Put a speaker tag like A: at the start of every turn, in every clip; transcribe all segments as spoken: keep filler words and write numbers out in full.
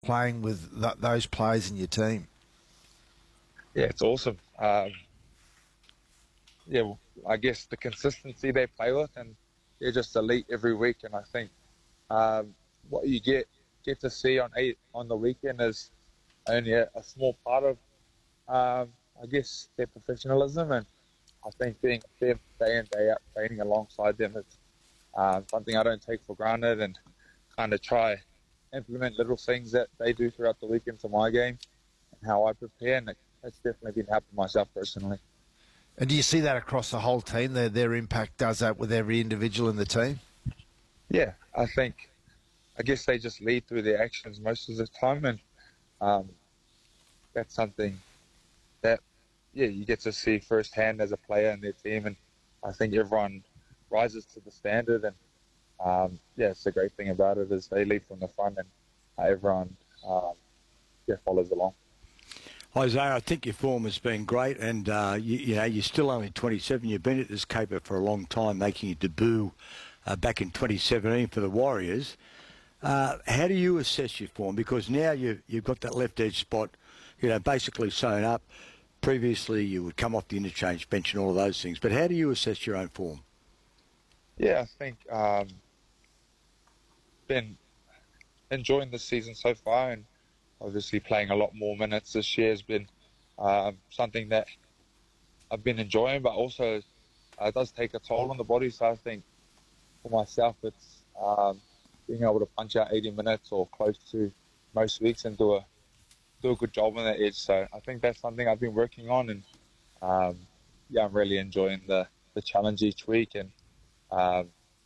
A: playing with th- those players in your team?
B: Yeah, it's awesome. Um, yeah, well, I guess the consistency they play with, and they're just elite every week. And I think um, what you get get to see on eight, on the weekend is only a, a small part of, um, I guess, their professionalism. And I think being there day in day out training alongside them is um, something I don't take for granted, and kind of try implement little things that they do throughout the weekend to my game and how I prepare. And it, it's definitely been helping myself personally.
A: And do you see that across the whole team? Their their impact does that with every individual in the team?
B: Yeah, I think, I guess they just lead through their actions most of the time, and um, that's something that, yeah, you get to see firsthand as a player in their team, and I think everyone rises to the standard, and um, yeah, it's the great thing about it is they lead from the front, and uh, everyone um, yeah, follows along.
C: Isaiah, I think your form has been great, and uh, you, you know you're still only twenty-seven. You've been at this caper for a long time, making your debut uh, back in twenty seventeen for the Warriors. Uh, how do you assess your form? Because now you you've got that left edge spot, you know, basically sewn up. Previously, you would come off the interchange bench and all of those things. But how do you assess your own form?
B: Yeah, I think um, been enjoying the season so far, and obviously playing a lot more minutes this year has been um, something that I've been enjoying, but also uh, it does take a toll on the body. So I think for myself, it's um, being able to punch out eighty minutes or close to most weeks and do a do a good job on that edge. So I think that's something I've been working on, and um, yeah, I'm really enjoying the, the challenge each week, and um,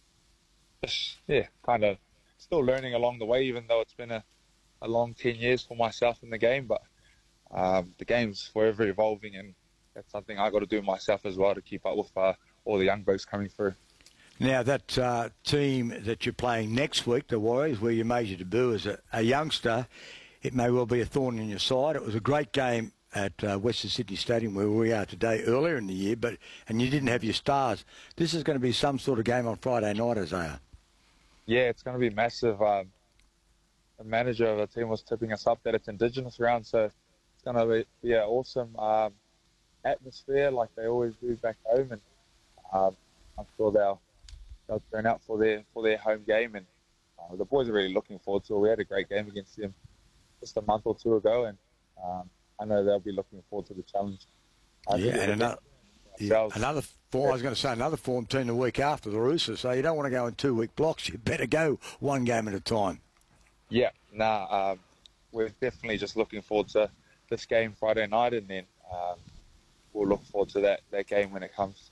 B: just yeah, kind of still learning along the way, even though it's been a a long ten years for myself in the game, but um, the game's forever evolving, and that's something I got to do myself as well to keep up with uh, all the young blokes coming through.
C: Now, that uh, team that you're playing next week, the Warriors, where you made your debut as a, a youngster, it may well be a thorn in your side. It was a great game at uh, Western Sydney Stadium where we are today earlier in the year, but and you didn't have your stars. This is going to be some sort of game on Friday night, Isaiah.
B: Yeah, it's going to be massive. Um, the manager of the team was tipping us up that it's Indigenous round, so it's going to be, be an awesome um, atmosphere like they always do back home, and um, I'm sure they'll they'll turn out for their for their home game, and uh, the boys are really looking forward to it. We had a great game against them just a month or two ago, and um, I know they'll be looking forward to the challenge. I
C: yeah, and another, yeah, another form, I was going to say another form team the week after, the Roosters, so you don't want to go in two-week blocks. You better go one game at a time.
B: Yeah, nah, um, we're definitely just looking forward to this game Friday night, and then um, we'll look forward to that, that game when it comes.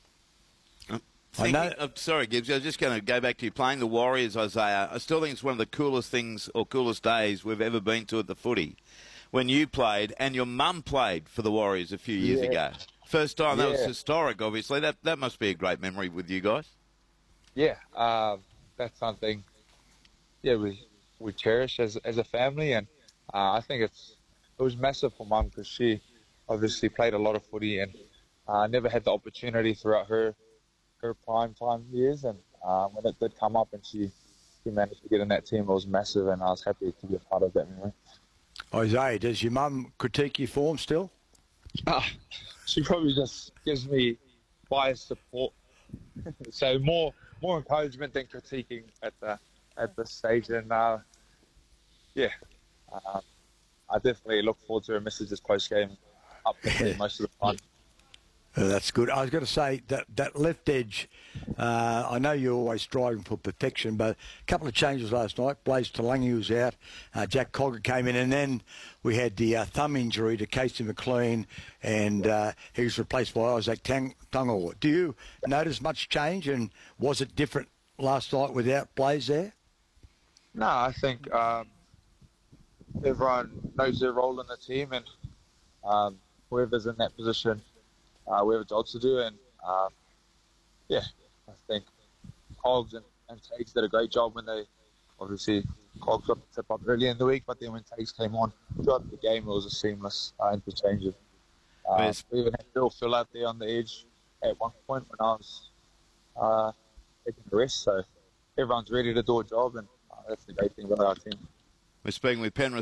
D: Thinking, I know. Uh, sorry, Gibbs. I was just going to go back to you playing the Warriors, Isaiah. I still think it's one of the coolest things or coolest days we've ever been to at the footy. When you played and your mum played for the Warriors a few years
B: yeah.
D: ago. First time, that
B: yeah.
D: was historic, obviously. That that must be a great memory with you guys.
B: Yeah, um, that's something, yeah, we we cherish as as a family, and uh, I think it's it was massive for Mum because she obviously played a lot of footy and uh, never had the opportunity throughout her her prime time years, and uh, when it did come up and she, she managed to get in that team, it was massive, and I was happy to be a part of that memory.
C: Isaiah, does your mum critique your form still?
B: Uh, she probably just gives me biased support, so more more encouragement than critiquing at the at this stage, and uh, yeah, uh, I definitely look forward to her messages post game up there most of the time.
C: Uh, that's good. I was going to say that that left edge, uh, I know you're always striving for perfection, but a couple of changes last night. Blaze Talangi was out, uh, Jack Cogger came in, and then we had the uh, thumb injury to Casey McLean, and uh, he was replaced by Isaac Tang- Tungor. Do you notice much change, and was it different last night without Blaze there?
B: No, I think um, everyone knows their role in the team, and um, whoever's in that position, Uh, we have a job to do, and uh, yeah, I think Cogs and, and Tags did a great job when they, obviously, Cogs got the tip up early in the week, but then when Tags came on throughout the game, it was a seamless uh, interchange. Of, uh,
D: Yes.
B: we even had Bill Phil out there on the edge at one point when I was uh, taking the rest, so everyone's ready to do a job, and uh, that's the great thing about our team.
D: We're speaking with Penrith